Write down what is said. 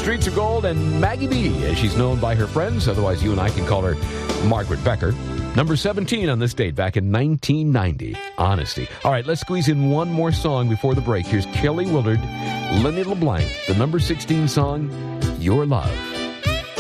Streets of Gold and Maggie B, as she's known by her friends. Otherwise, you and I can call her Margaret Becker. Number 17 on this date back in 1990. Honesty. All right, let's squeeze in one more song before the break. Here's Kelly Willard, Lenny LeBlanc, the number 16 song, Your Love.